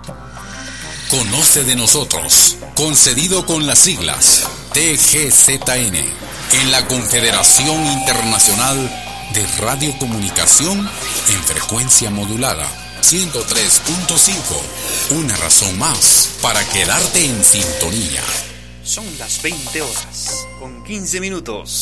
Conoce de nosotros, concedido con las siglas TGZN, en la Confederación Internacional de Radiocomunicación en frecuencia modulada 103.5. Una razón más para quedarte en sintonía. Son las 20 horas con 15 minutos.